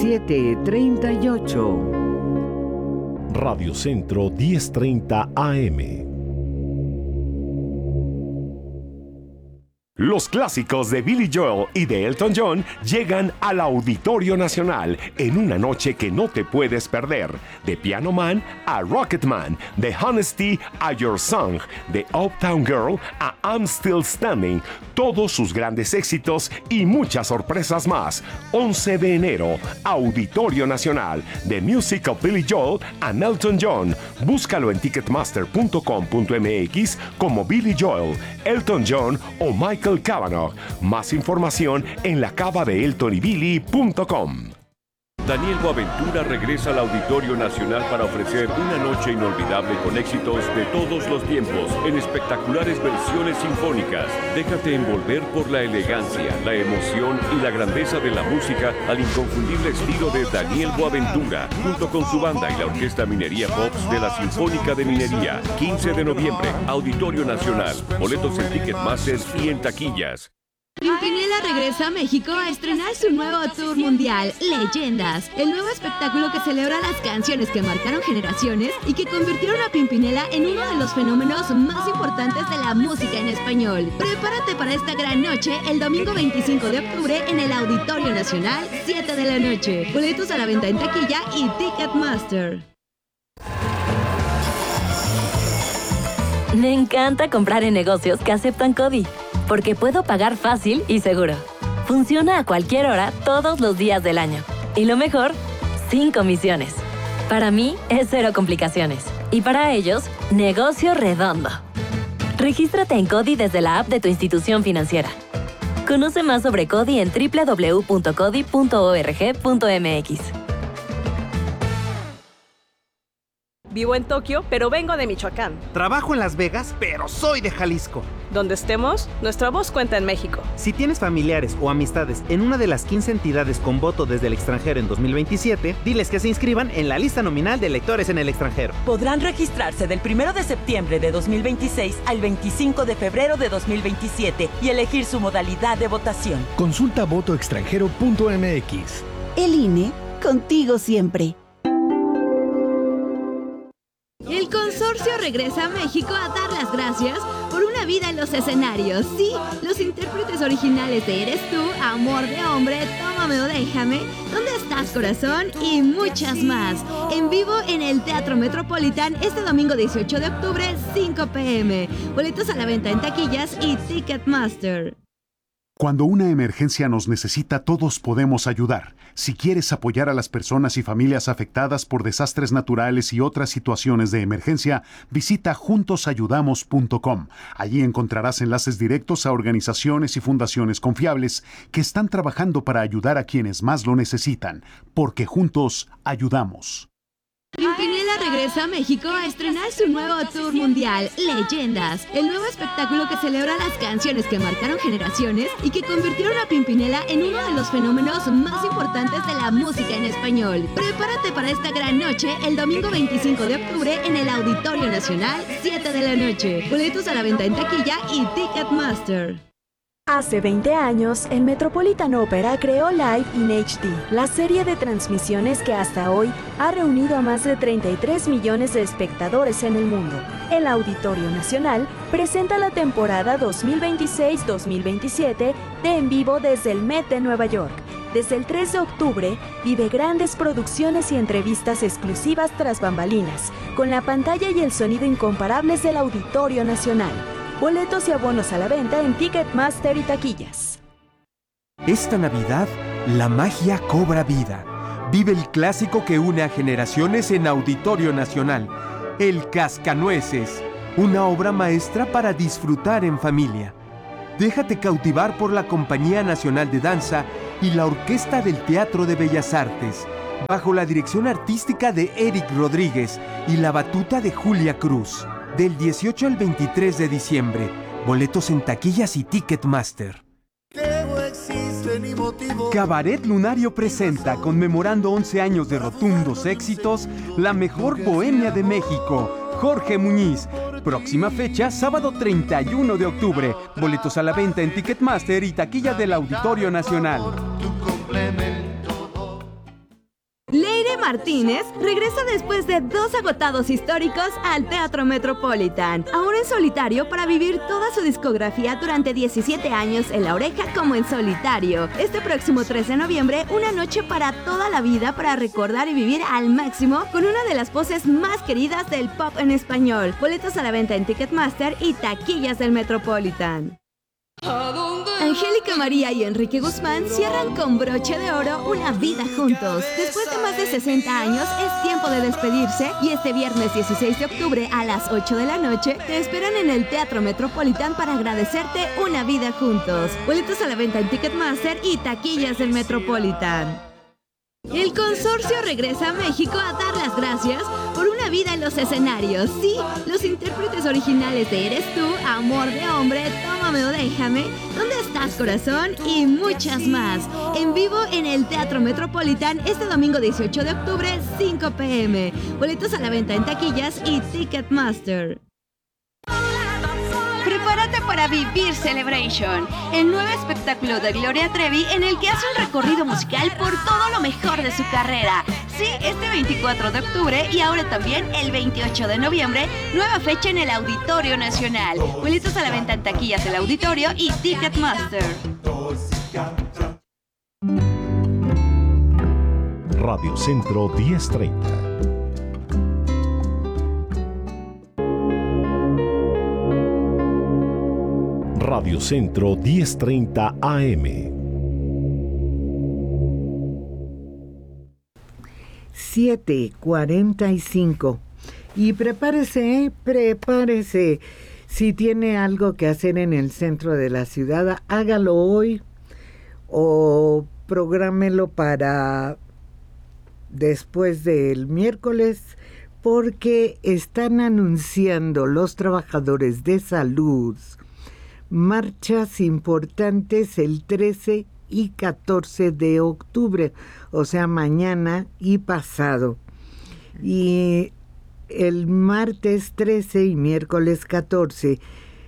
17:38. Radio Centro 10:30 AM. Los clásicos de Billy Joel y de Elton John llegan al Auditorio Nacional en una noche que no te puedes perder. De Piano Man a Rocketman, de Honesty a Your Song, de Uptown Girl a I'm Still Standing, todos sus grandes éxitos y muchas sorpresas más. 11 de enero, Auditorio Nacional, The Music of Billy Joel and Elton John. Búscalo en ticketmaster.com.mx como Billy Joel, Elton John o Michael Cavanaugh. Más información en lacavadeeltonybilly.com. Daniel Boaventura regresa al Auditorio Nacional para ofrecer una noche inolvidable con éxitos de todos los tiempos en espectaculares versiones sinfónicas. Déjate envolver por la elegancia, la emoción y la grandeza de la música al inconfundible estilo de Daniel Boaventura, junto con su banda y la Orquesta Minería Pops de la Sinfónica de Minería. 15 de noviembre, Auditorio Nacional. Boletos en Ticketmaster y en taquillas. Pimpinela regresa a México a estrenar su nuevo tour mundial, Leyendas, el nuevo espectáculo que celebra las canciones que marcaron generaciones y que convirtieron a Pimpinela en uno de los fenómenos más importantes de la música en español. Prepárate para esta gran noche el domingo 25 de octubre en el Auditorio Nacional, 7 de la noche. Boletos a la venta en taquilla y Ticketmaster. Me encanta comprar en negocios que aceptan CODI, porque puedo pagar fácil y seguro. Funciona a cualquier hora, todos los días del año. Y lo mejor, sin comisiones. Para mí, es cero complicaciones. Y para ellos, negocio redondo. Regístrate en CODI desde la app de tu institución financiera. Conoce más sobre CODI en www.codi.org.mx. Vivo en Tokio, pero vengo de Michoacán. Trabajo en Las Vegas, pero soy de Jalisco. Donde estemos, nuestra voz cuenta en México. Si tienes familiares o amistades en una de las 15 entidades con voto desde el extranjero en 2027, diles que se inscriban en la lista nominal de electores en el extranjero. Podrán registrarse del 1 de septiembre de 2026 al 25 de febrero de 2027 y elegir su modalidad de votación. Consulta votoextranjero.mx. El INE, contigo siempre. El consorcio regresa a México a dar las gracias por una vida en los escenarios. Sí, los intérpretes originales de Eres Tú, Amor de Hombre, Tómame o Déjame, ¿Dónde estás, corazón? Y muchas más. En vivo en el Teatro Metropolitan este domingo 18 de octubre, 5 p.m. Boletos a la venta en taquillas y Ticketmaster. Cuando una emergencia nos necesita, todos podemos ayudar. Si quieres apoyar a las personas y familias afectadas por desastres naturales y otras situaciones de emergencia, visita juntosayudamos.com. Allí encontrarás enlaces directos a organizaciones y fundaciones confiables que están trabajando para ayudar a quienes más lo necesitan, porque juntos ayudamos. Pimpinela regresa a México a estrenar su nuevo tour mundial, Leyendas, el nuevo espectáculo que celebra las canciones que marcaron generaciones y que convirtieron a Pimpinela en uno de los fenómenos más importantes de la música en español. Prepárate para esta gran noche el domingo 25 de octubre en el Auditorio Nacional, 7 de la noche. Boletos a la venta en taquilla y Ticketmaster. Hace 20 años, el Metropolitan Opera creó Live in HD, la serie de transmisiones que hasta hoy ha reunido a más de 33 millones de espectadores en el mundo. El Auditorio Nacional presenta la temporada 2026-2027 de En Vivo desde el Met de Nueva York. Desde el 3 de octubre, vive grandes producciones y entrevistas exclusivas tras bambalinas, con la pantalla y el sonido incomparables del Auditorio Nacional. Boletos y abonos a la venta en Ticketmaster y taquillas. Esta Navidad, la magia cobra vida. Vive el clásico que une a generaciones en Auditorio Nacional, El Cascanueces, una obra maestra para disfrutar en familia. Déjate cautivar por la Compañía Nacional de Danza y la Orquesta del Teatro de Bellas Artes, bajo la dirección artística de Eric Rodríguez y la batuta de Julia Cruz. Del 18 al 23 de diciembre. Boletos en taquillas y Ticketmaster. Cabaret Lunario presenta, conmemorando 11 años de rotundos éxitos, la mejor bohemia de México, Jorge Muñiz. Próxima fecha, sábado 31 de octubre. Boletos a la venta en Ticketmaster y taquilla del Auditorio Nacional. Martínez regresa después de 2 agotados históricos al Teatro Metropolitan, ahora en solitario para vivir toda su discografía durante 17 años en La Oreja como en solitario. Este próximo 3 de noviembre, una noche para toda la vida para recordar y vivir al máximo con una de las voces más queridas del pop en español. Boletos a la venta en Ticketmaster y taquillas del Metropolitan. Angélica María y Enrique Guzmán cierran con broche de oro una vida juntos. Después de más de 60 años es tiempo de despedirse y este viernes 16 de octubre a las 8 de la noche te esperan en el Teatro Metropolitan para agradecerte una vida juntos. Boletos a la venta en Ticketmaster y taquillas del Metropolitan. El consorcio regresa a México a dar las gracias por una vida en los escenarios. Sí, los intérpretes originales de Eres Tú, Amor de Hombre, Tómame o Déjame, ¿Dónde estás, corazón? Y muchas más. En vivo en el Teatro Metropolitan este domingo 18 de octubre, 5 p.m. Boletos a la venta en taquillas y Ticketmaster. Prepárate para vivir Celebration, el nuevo espectáculo de Gloria Trevi en el que hace un recorrido musical por todo lo mejor de su carrera. Sí, este 24 de octubre y ahora también el 28 de noviembre, nueva fecha en el Auditorio Nacional. Boletos a la venta en taquillas del Auditorio y Ticketmaster. Radio Centro 1030. Radio Centro 1030 AM. 7:45. Y prepárese. Si tiene algo que hacer en el centro de la ciudad, hágalo hoy o prográmelo para después del miércoles, porque están anunciando los trabajadores de salud marchas importantes el 13 y 14 de octubre, o sea, mañana y pasado. Y el martes 13 y miércoles 14,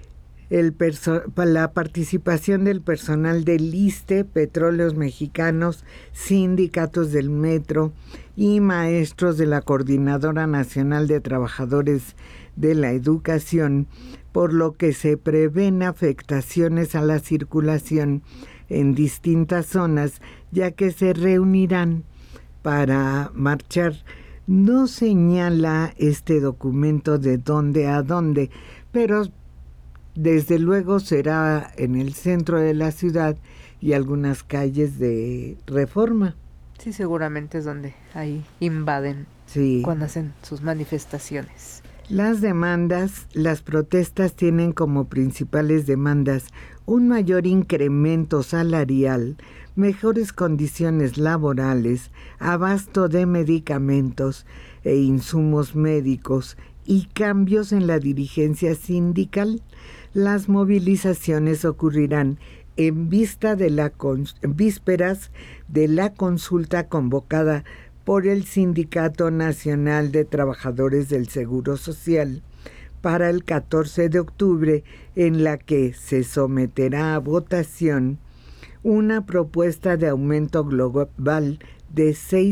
la participación del personal del ISSSTE, Petróleos Mexicanos, sindicatos del metro y maestros de la Coordinadora Nacional de Trabajadores de la Educación, por lo que se prevén afectaciones a la circulación en distintas zonas, ya que se reunirán para marchar. No señala este documento de dónde a dónde, pero desde luego será en el centro de la ciudad y algunas calles de Reforma. Sí, seguramente es donde ahí invaden cuando hacen sus manifestaciones. Las protestas tienen como principales demandas un mayor incremento salarial, mejores condiciones laborales, abasto de medicamentos e insumos médicos y cambios en la dirigencia sindical. Las movilizaciones ocurrirán en vísperas de la consulta convocada por el Sindicato Nacional de Trabajadores del Seguro Social para el 14 de octubre, en la que se someterá a votación una propuesta de aumento global de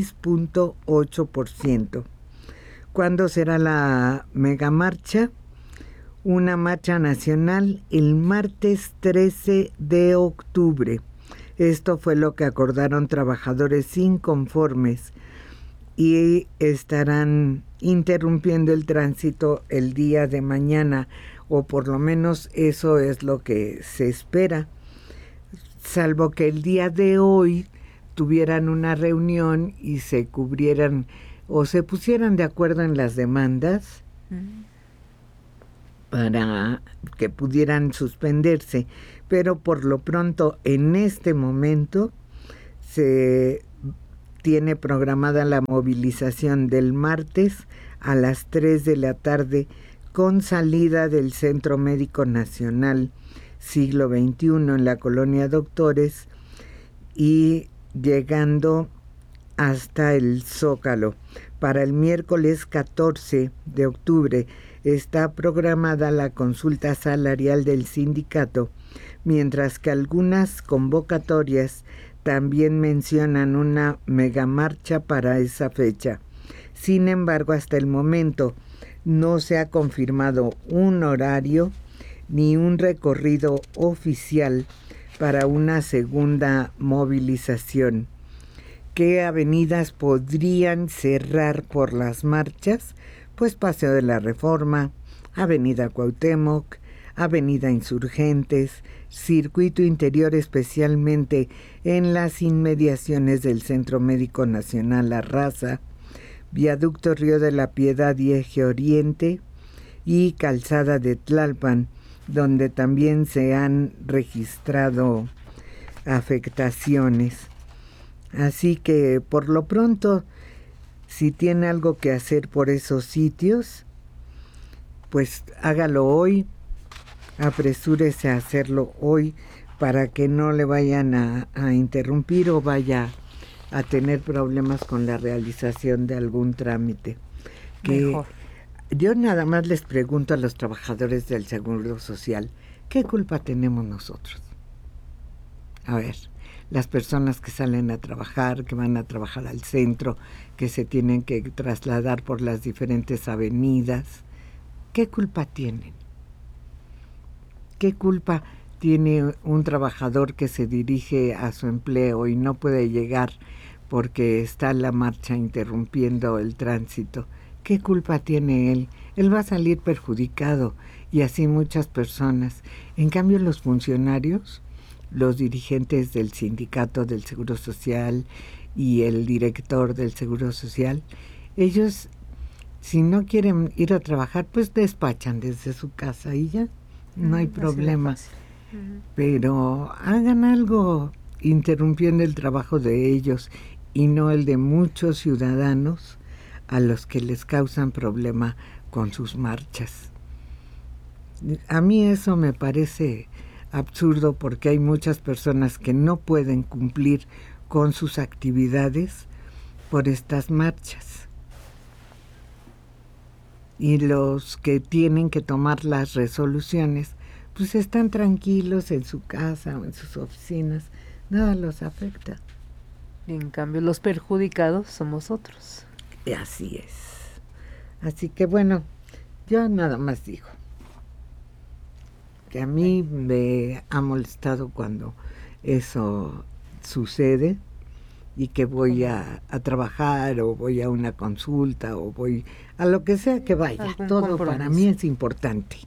6.8%. ¿Cuándo será la megamarcha? Una marcha nacional el martes 13 de octubre. Esto fue lo que acordaron trabajadores inconformes y estarán interrumpiendo el tránsito el día de mañana, o por lo menos eso es lo que se espera, salvo que el día de hoy tuvieran una reunión y se cubrieran o se pusieran de acuerdo en las demandas para que pudieran suspenderse, pero por lo pronto en este momento se tiene programada la movilización del martes a las 3 de la tarde con salida del Centro Médico Nacional Siglo XXI en la Colonia Doctores y llegando hasta el Zócalo. Para el miércoles 14 de octubre está programada la consulta salarial del sindicato, mientras que algunas convocatorias también mencionan una megamarcha para esa fecha. Sin embargo, hasta el momento no se ha confirmado un horario ni un recorrido oficial para una segunda movilización. ¿Qué avenidas podrían cerrar por las marchas? Pues Paseo de la Reforma, Avenida Cuauhtémoc, Avenida Insurgentes, Circuito Interior, especialmente en las inmediaciones del Centro Médico Nacional La Raza, Viaducto Río de la Piedad y Eje Oriente, y Calzada de Tlalpan, donde también se han registrado afectaciones. Así que por lo pronto, si tiene algo que hacer por esos sitios, pues hágalo hoy, apresúrese a hacerlo hoy para que no le vayan a interrumpir o vaya a tener problemas con la realización de algún trámite. Mejor. Yo nada más les pregunto a los trabajadores del Seguro Social, ¿qué culpa tenemos nosotros? A ver, las personas que salen a trabajar, que van a trabajar al centro, que se tienen que trasladar por las diferentes avenidas, ¿qué culpa tienen? ¿Qué culpa tiene un trabajador que se dirige a su empleo y no puede llegar porque está la marcha interrumpiendo el tránsito? ¿Qué culpa tiene él? Él va a salir perjudicado, y así muchas personas. En cambio, los funcionarios, los dirigentes del sindicato del Seguro Social y el director del Seguro Social, ellos, si no quieren ir a trabajar, pues despachan desde su casa y ya, no hay problema. Pero hagan algo interrumpiendo el trabajo de ellos y no el de muchos ciudadanos a los que les causan problema con sus marchas. A mí eso me parece absurdo, porque hay muchas personas que no pueden cumplir con sus actividades por estas marchas. Y los que tienen que tomar las resoluciones, pues están tranquilos en su casa o en sus oficinas, nada los afecta. Y en cambio los perjudicados somos otros. Así es. Así que bueno, yo nada más digo que a mí me ha molestado cuando eso sucede, y que voy a trabajar o voy a una consulta o voy a lo que sea que vaya. Todo para mí es importante.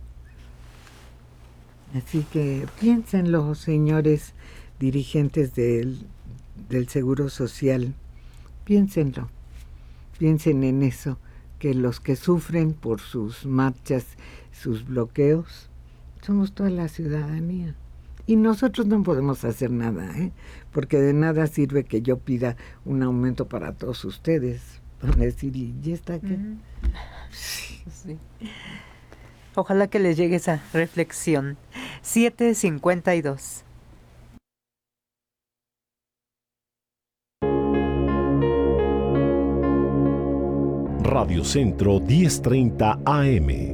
Así que piénsenlo, señores dirigentes del Seguro Social, piénsenlo. Piensen en eso, que los que sufren por sus marchas, sus bloqueos, somos toda la ciudadanía. Y nosotros no podemos hacer nada, porque de nada sirve que yo pida un aumento para todos ustedes. Van a decir, ¿y ya está aquí? Sí. Ojalá que les llegue esa reflexión. 7:52. Radio Centro 1030 AM.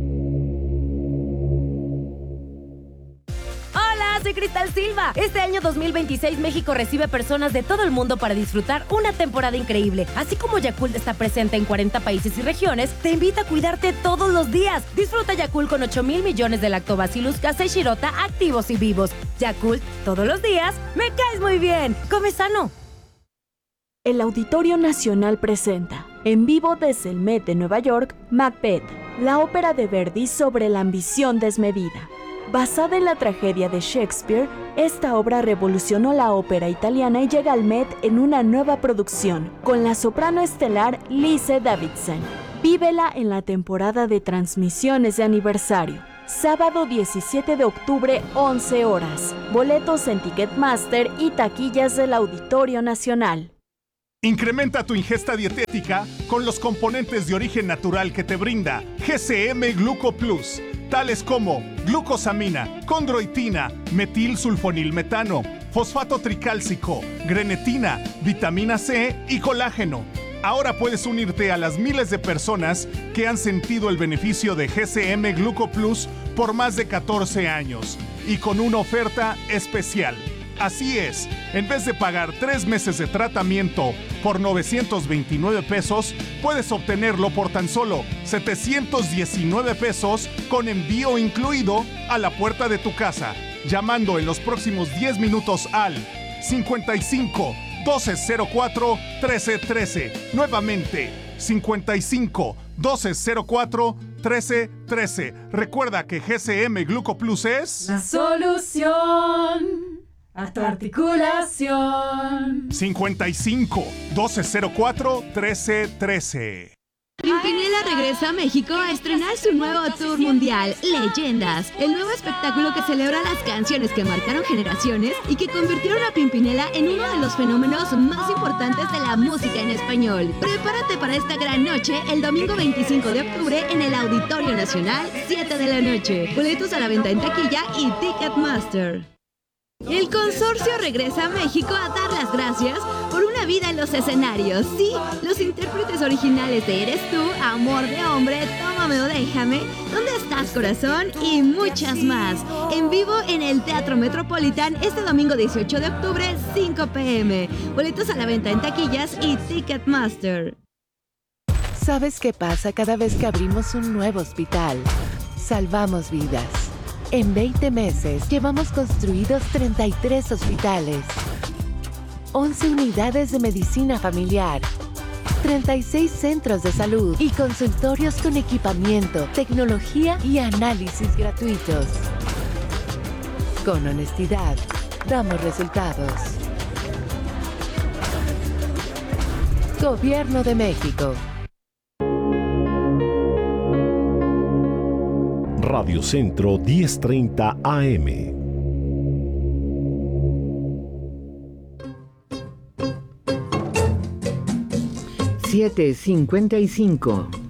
Soy Cristal Silva. Este año 2026 México recibe personas de todo el mundo para disfrutar una temporada increíble. Así como Yakult está presente en 40 países y regiones, te invita a cuidarte todos los días. Disfruta Yakult con 8,000 millones de Lactobacillus casei shirota activos y vivos. Yakult, todos los días, me caes muy bien. Come sano. El Auditorio Nacional presenta, en vivo desde el Met de Nueva York, Macbeth, la ópera de Verdi sobre la ambición desmedida. Basada en la tragedia de Shakespeare, esta obra revolucionó la ópera italiana y llega al Met en una nueva producción, con la soprano estelar Lise Davidsen. Vívela en la temporada de transmisiones de aniversario. Sábado 17 de octubre, 11 horas. Boletos en Ticketmaster y taquillas del Auditorio Nacional. Incrementa tu ingesta dietética con los componentes de origen natural que te brinda GCM Gluco Plus, tales como glucosamina, condroitina, metilsulfonilmetano, fosfato tricálcico, grenetina, vitamina C y colágeno. Ahora puedes unirte a las miles de personas que han sentido el beneficio de GCM Gluco Plus por más de 14 años y con una oferta especial. Así es, en vez de pagar 3 meses de tratamiento por 929 pesos, puedes obtenerlo por tan solo 719 pesos con envío incluido a la puerta de tu casa, llamando en los próximos 10 minutos al 55 1204 1313. Nuevamente, 55 1204 1313. Recuerda que GCM Gluco Plus es la solución a tu articulación. 55 1204 1313. Pimpinela regresa a México a estrenar su nuevo tour mundial, Leyendas, el nuevo espectáculo que celebra las canciones que marcaron generaciones y que convirtieron a Pimpinela en uno de los fenómenos más importantes de la música en español. Prepárate para esta gran noche el domingo 25 de octubre en el Auditorio Nacional, 7 de la noche. Boletos a la venta en taquilla y Ticketmaster. El consorcio regresa a México a dar las gracias por una vida en los escenarios. Sí, los intérpretes originales de Eres Tú, Amor de Hombre, Tómame o Déjame, ¿Dónde estás, corazón? Y muchas más. En vivo en el Teatro Metropolitan este domingo 18 de octubre, 5 p.m. Boletos a la venta en taquillas y Ticketmaster. ¿Sabes qué pasa cada vez que abrimos un nuevo hospital? Salvamos vidas. En 20 meses llevamos construidos 33 hospitales, 11 unidades de medicina familiar, 36 centros de salud y consultorios con equipamiento, tecnología y análisis gratuitos. Con honestidad, damos resultados. Gobierno de México. Radio Centro 1030 AM. $7.55.